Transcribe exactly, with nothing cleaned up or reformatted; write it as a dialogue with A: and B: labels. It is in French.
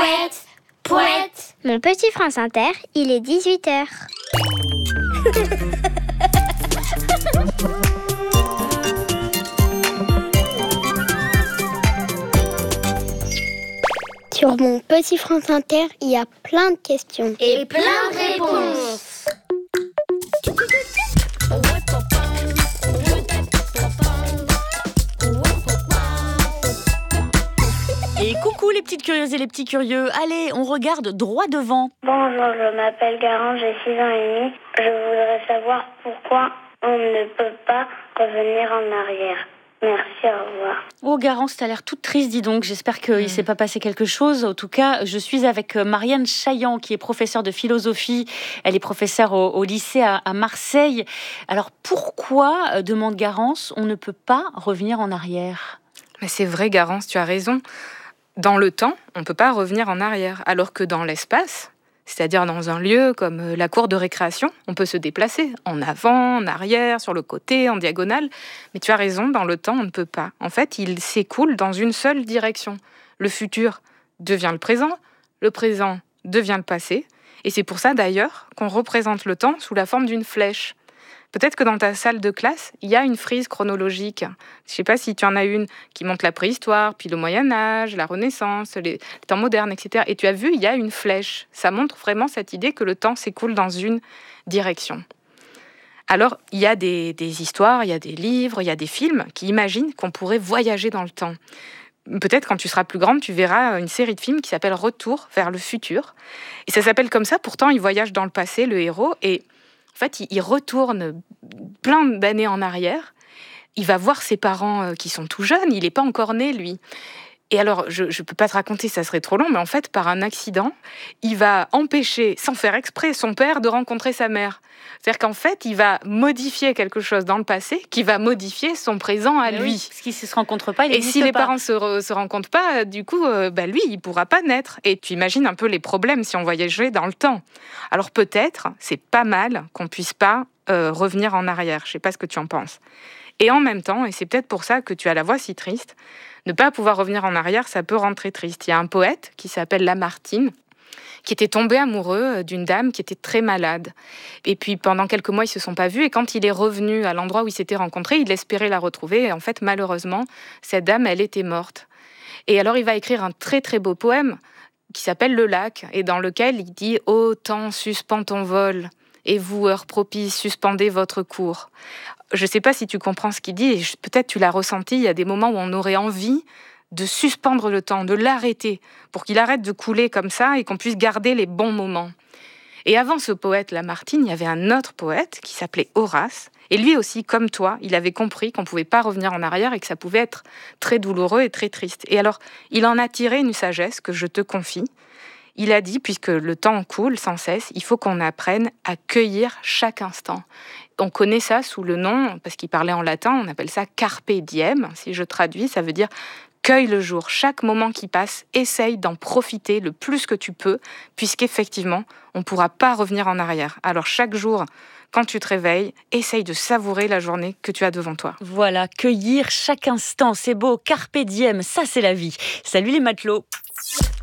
A: Pouette, pouette.
B: Mon petit France Inter, il est dix-huit heures. Sur mon petit France Inter, il y a plein de questions.
A: Et plein de réponses.
C: Et coucou les petites curieuses et les petits curieux. Allez, on regarde droit devant.
D: Bonjour, je m'appelle Garance, j'ai six ans et demi. Je voudrais savoir pourquoi on ne peut pas revenir en arrière. Merci, au revoir.
C: Oh Garance, t'as l'air toute triste, dis donc. J'espère qu'il ne mmh. s'est pas passé quelque chose. En tout cas, je suis avec Marianne Chaillan, qui est professeure de philosophie. Elle est professeure au, au lycée à, à Marseille. Alors pourquoi, demande Garance, on ne peut pas revenir en arrière ?
E: Mais c'est vrai, Garance, tu as raison. Dans le temps, on ne peut pas revenir en arrière, alors que dans l'espace, c'est-à-dire dans un lieu comme la cour de récréation, on peut se déplacer en avant, en arrière, sur le côté, en diagonale. Mais tu as raison, dans le temps, on ne peut pas. En fait, il s'écoule dans une seule direction. Le futur devient le présent, le présent devient le passé. Et c'est pour ça, d'ailleurs, qu'on représente le temps sous la forme d'une flèche. Peut-être que dans ta salle de classe, il y a une frise chronologique. Je ne sais pas si tu en as une qui montre la préhistoire, puis le Moyen-Âge, la Renaissance, les temps modernes, et cetera. Et tu as vu, il y a une flèche. Ça montre vraiment cette idée que le temps s'écoule dans une direction. Alors, il y a des, des histoires, il y a des livres, il y a des films qui imaginent qu'on pourrait voyager dans le temps. Peut-être quand tu seras plus grande, tu verras une série de films qui s'appelle Retour vers le futur. Et ça s'appelle comme ça, pourtant il voyage dans le passé, le héros, et en fait, il retourne plein d'années en arrière. Il va voir ses parents qui sont tout jeunes. Il n'est pas encore né, lui. Et alors, je ne peux pas te raconter, ça serait trop long, mais en fait, par un accident, il va empêcher, sans faire exprès, son père de rencontrer sa mère. C'est-à-dire qu'en fait, il va modifier quelque chose dans le passé qui va modifier son présent à
C: mais
E: lui.
C: Oui, parce qu'il ne se rencontre pas, il
E: Et si les
C: pas.
E: parents ne se, re, se rencontrent pas, du coup, euh, bah lui, il ne pourra pas naître. Et tu imagines un peu les problèmes si on voyageait dans le temps. Alors peut-être, c'est pas mal qu'on ne puisse pas euh, revenir en arrière. Je ne sais pas ce que tu en penses. Et en même temps, et c'est peut-être pour ça que tu as la voix si triste, ne pas pouvoir revenir en arrière, ça peut rendre très triste. Il y a un poète qui s'appelle Lamartine, qui était tombé amoureux d'une dame qui était très malade. Et puis, pendant quelques mois, ils ne se sont pas vus. Et quand il est revenu à l'endroit où ils s'étaient rencontrés, il espérait la retrouver. Et en fait, malheureusement, cette dame, elle était morte. Et alors, il va écrire un très, très beau poème qui s'appelle « Le lac », et dans lequel il dit « Ô temps, suspends ton vol, et vous, heure propice, suspendez votre cours ». Je ne sais pas si tu comprends ce qu'il dit, et peut-être tu l'as ressenti, il y a des moments où on aurait envie de suspendre le temps, de l'arrêter, pour qu'il arrête de couler comme ça et qu'on puisse garder les bons moments. Et avant ce poète Lamartine, il y avait un autre poète qui s'appelait Horace, et lui aussi, comme toi, il avait compris qu'on ne pouvait pas revenir en arrière et que ça pouvait être très douloureux et très triste. Et alors, il en a tiré une sagesse que je te confie. Il a dit, puisque le temps coule sans cesse, il faut qu'on apprenne à cueillir chaque instant. On connaît ça sous le nom, parce qu'il parlait en latin, on appelle ça carpe diem. Si je traduis, ça veut dire cueille le jour. Chaque moment qui passe, essaye d'en profiter le plus que tu peux, puisqu'effectivement, on ne pourra pas revenir en arrière. Alors chaque jour, quand tu te réveilles, essaye de savourer la journée que tu as devant toi.
C: Voilà, cueillir chaque instant, c'est beau, carpe diem, ça c'est la vie. Salut les matelots.